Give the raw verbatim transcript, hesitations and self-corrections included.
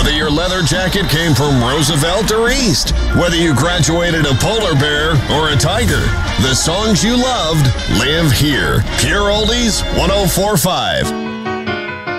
Whether your leather jacket came from Roosevelt or East, whether you graduated a polar bear or a tiger, the songs you loved live here. Pure Oldies one oh four point five.